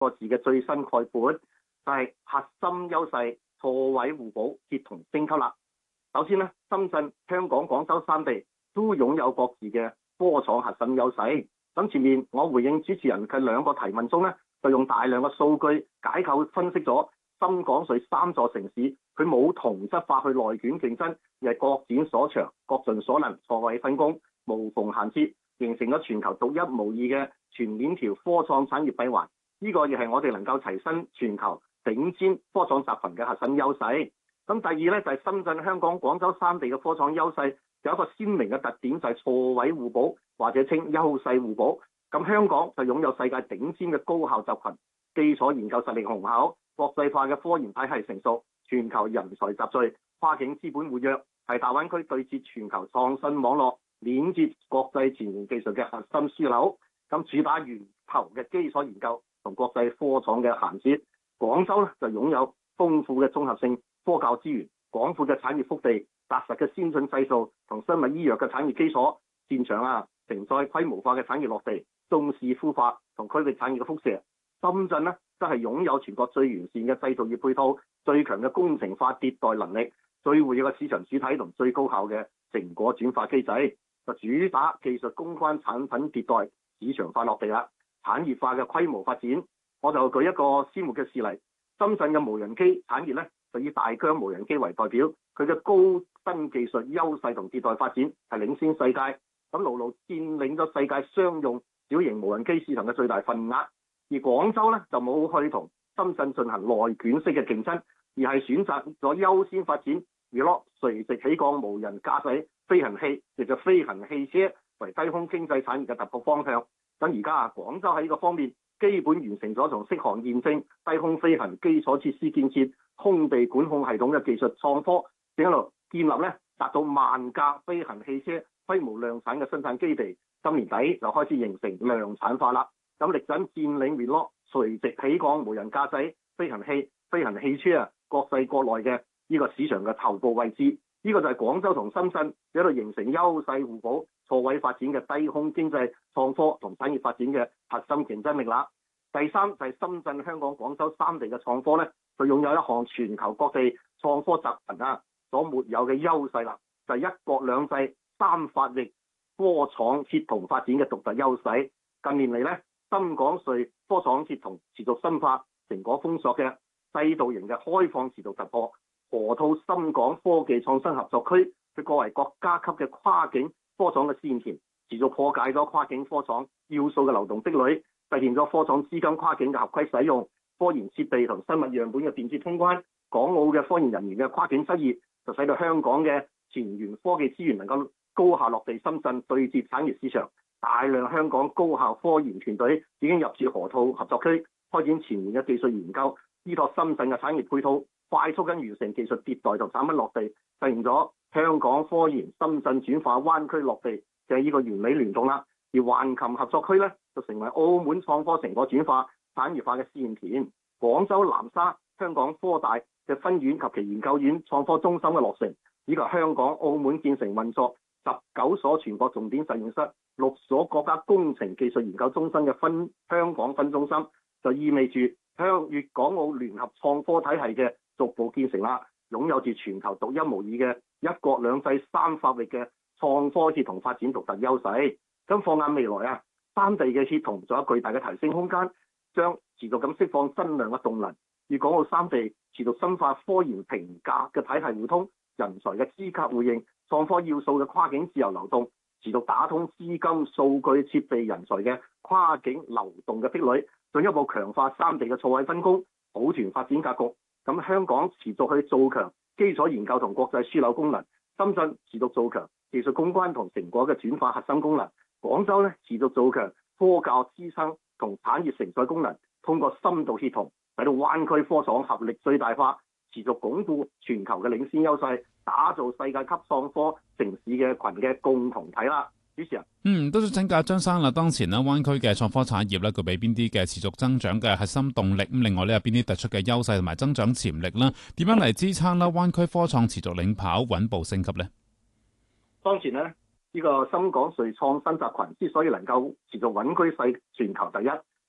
個字嘅最新概括，就係核心優勢錯位互補，協同升級啦。首先呢，深圳、香港、廣州三地都擁有各自嘅科創核心優勢。咁前面我回應主持人嘅兩個提問中呢，就用大量嘅數據解構分析咗深港穗三座城市，佢冇同質化去內卷競爭，而係各展所長、各盡所能，錯位分工，無縫銜接，形成咗全球獨一無二嘅全鏈條科創產業閉環。呢個亦係我哋能夠躋身全球頂尖科創集群嘅核心優勢。咁第二呢，就係深圳、香港、廣州三地嘅科創優勢有一個鮮明嘅特點，就係錯位互補，或者稱優勢互補。咁香港就擁有世界頂尖嘅高校集群，基礎研究實力雄厚，國際化嘅科研體系成熟，全球人才集聚，跨境資本活躍，係大灣區對接全球創新網絡，鏈接國際前沿技術嘅核心樞紐。咁主打源頭嘅基礎研究同國際科創嘅銜接。廣州就擁有豐富嘅綜合性科教資源，廣闊嘅產業腹地，紮實嘅先進製造同生物醫藥嘅產業基礎，擅長承載規模化嘅產業落地，重視孵化同區域產業嘅輻射。深圳呢，則係擁有全國最完善嘅製造業配套，最強嘅工程化迭代能力，最活躍嘅市場主體同最高效嘅成果轉化機制，就主打技術攻關、產品迭代、市場化落地啦。產業化嘅規模發展，我就舉一個鮮活嘅事例。深圳嘅無人機產業呢，就以大疆無人機為代表，佢嘅高新技術優勢同迭代發展係領先世界，咁牢牢佔領咗世界商用小型無人機市場嘅最大份額。而廣州呢，就冇去同深圳進行內卷式嘅競爭，而係選擇咗優先發展垂直起降無人駕駛飛行器，亦就飛行汽車為低空經濟產業嘅突破方向。咁而家廣州喺呢個方面基本完成咗從適航驗證、低空飛行基礎設施建設、空地管控系統嘅技術創科，正一路建立呢達到萬架飛行汽車規模量產嘅生產基地。今年底就開始形成量產化啦。咁力爭佔領垂直起降無人駕駛飛行器、飛行汽車國際國內嘅呢個市場嘅頭部位置。呢個就係廣州同深圳喺度形成優勢互補、錯位發展嘅低空經濟創科同產業發展嘅核心競爭力啦。第三就係深圳、香港、廣州三地嘅創科呢，就擁有一項全球各地創科集群所沒有嘅優勢啦，就係一國兩制三法域科創協同發展嘅獨特優勢。近年嚟呢，深港穗科創協同持續深化，成果豐碩嘅制度型嘅開放持續突破。河套深港科技創新合作區，佢作為國家級嘅跨境科創嘅試驗田，持續破解咗跨境科創要素嘅流動積累，實現咗科創資金跨境嘅合規使用，科研設備同生物樣本嘅便捷通關，港澳嘅科研人員嘅跨境執業，就使到香港嘅前沿科技資源能夠高效落地深圳對接產業市場。大量香港高校科研團隊已經入駐河套合作區，開展前沿嘅技術研究，依託深圳嘅產業配套，快速咁完成技術迭代同產品落地，實現咗香港科研深圳轉化灣區落地嘅呢個完美聯動啦。而橫琴合作區呢，就成為澳門創科成果轉化產業化嘅試驗田。廣州南沙香港科大嘅分院及其研究院創科中心嘅落成，以及香港、澳門建成運作19所全國重點實驗室、6所國家工程技術研究中心嘅香港分中心，就意味住粵港澳聯合創科體系嘅逐步建成啦，擁有住全球獨一無二嘅一國兩制三法域嘅創科協同發展獨特優勢。咁放眼未來三地嘅協同仲有巨大嘅提升空間，將持續咁釋放增量嘅動能。粵港澳三地持續深化科研評價嘅體系互通，人才嘅資格互認，創科要素嘅跨境自由流動，持續打通資金、數據、設備、人才嘅跨境流動嘅壁壘，進一步強化三地嘅錯位分工、抱團發展格局。咁香港持續去做強基礎研究同國際樞紐功能，深圳持續做強技術攻關同成果嘅轉化核心功能，廣州持續做強科教支撐同產業承載功能，通過深度協同，使到灣區科創合力最大化，持續鞏固全球嘅領先優勢，打造世界級創科城市嘅群嘅共同體啦。主持人， 都想請教張生啦。當前咧灣區嘅創科產業咧，具備邊啲嘅持續增長嘅核心動力？咁另外咧有邊啲突出嘅優勢同埋增長潛力啦？點樣嚟支撐啦灣區科創持續領跑、穩步升級呢？ 當前呢個深港穗創新集群之所以能夠持續穩居全球第一，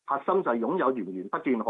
核心就係擁有源源不斷可